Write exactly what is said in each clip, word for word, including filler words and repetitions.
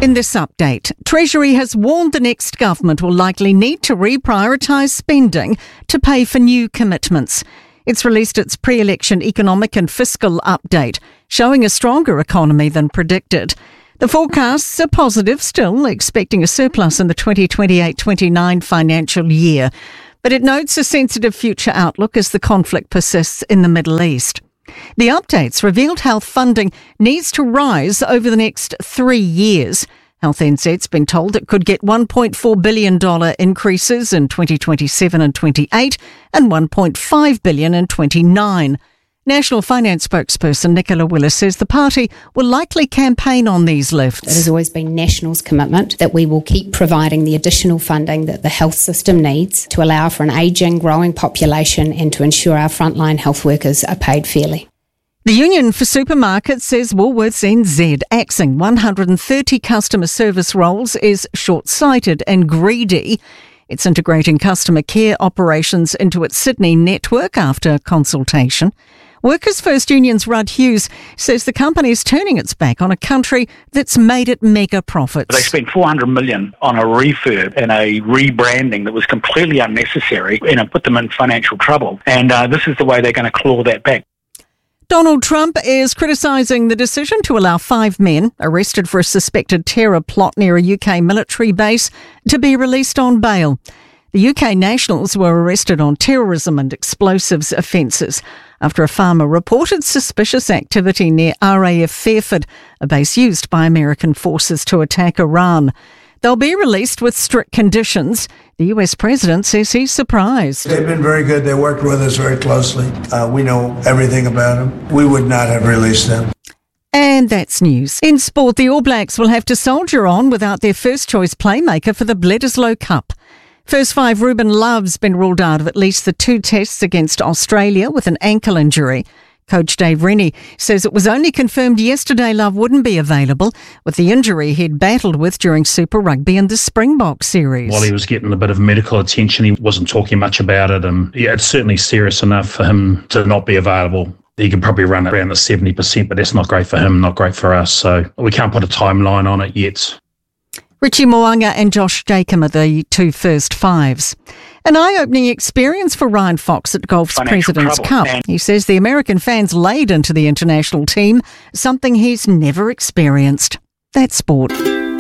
In this update, Treasury has warned the next government will likely need to reprioritise spending to pay for new commitments. It's released its pre-election economic and fiscal update, showing a stronger economy than predicted. The forecasts are positive still, expecting a surplus in the twenty twenty-eight twenty-nine financial year. But it notes a sensitive future outlook as the conflict persists in the Middle East. The updates revealed health funding needs to rise over the next three years. Health N Z's been told it could get one point four billion dollars increases in twenty twenty-seven and twenty-eight and one point five billion dollars in twenty-nine. National Finance spokesperson Nicola Willis says the party will likely campaign on these lifts. It has always been National's commitment that we will keep providing the additional funding that the health system needs to allow for an ageing, growing population and to ensure our frontline health workers are paid fairly. The Union for Supermarkets says Woolworths N Z axing one hundred thirty customer service roles is short-sighted and greedy. It's integrating customer care operations into its Sydney network after consultation. Workers' First Union's Rudd Hughes says the company is turning its back on a country that's made it mega profits. They spent four hundred million dollars on a refurb and a rebranding that was completely unnecessary, and it put them in financial trouble. And uh, this is the way they're going to claw that back. Donald Trump is criticising the decision to allow five men arrested for a suspected terror plot near a U K military base to be released on bail. The U K nationals were arrested on terrorism and explosives offences after a farmer reported suspicious activity near R A F Fairford, a base used by American forces to attack Iran. They'll be released with strict conditions. The U S president says he's surprised. They've been very good. They worked with us very closely. Uh, we know everything about them. We would not have released them. And that's news. In sport, the All Blacks will have to soldier on without their first-choice playmaker for the Bledisloe Cup. First five Ruben Love's been ruled out of at least the two tests against Australia with an ankle injury. Coach Dave Rennie says it was only confirmed yesterday Love wouldn't be available with the injury he'd battled with during Super Rugby and the Springbok series. While he was getting a bit of medical attention, he wasn't talking much about it, and yeah, it's certainly serious enough for him to not be available. He can probably run around the seventy percent, but that's not great for him, not great for us, so we can't put a timeline on it yet. Richie Mo'unga and Josh Jacob are the two first fives. An eye-opening experience for Ryan Fox at golf's Financial President's trouble. Cup. He says the American fans laid into the international team, something he's never experienced. That's sport.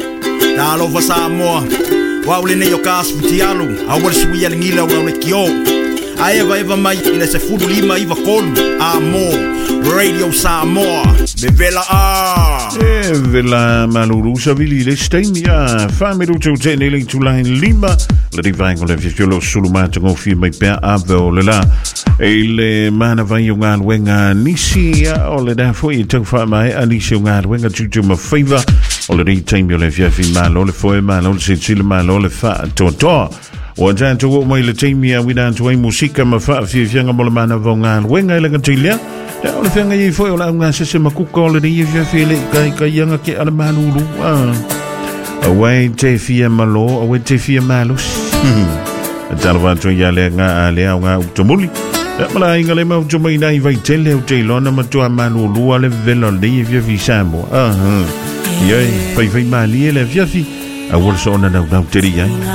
Aeva eva mai ina se furu lima iva kolu Amo Radio Samoa Bevela a E vela maluru sa vili le stemia fa minuto tenele tu line lima le divango le fiolo sulu mata go fi mai pe ave le la e le mana vai unga wenga nisi o le da foi tu fa mai anisi unga wenga tu tu ma favor o le time yo le fi fi malo le foi malo le sile malo le fa to to o janto o mai le timia wina to ai musika ma fa fi fianga mo le mana vonga wenga le ngatilia ya o le fianga i foi o la nga se se makuka o le i fi fi le kai kai yanga ke ala manulu ah away te fi malo away te fi malos talva to ya le nga ale nga utomuli ya mala inga le ma utomai nai vai tele o te lona ma to manulu ale velo le i fi fi sambo ah ye fai fai mali le fi fi a wolso na na na te ria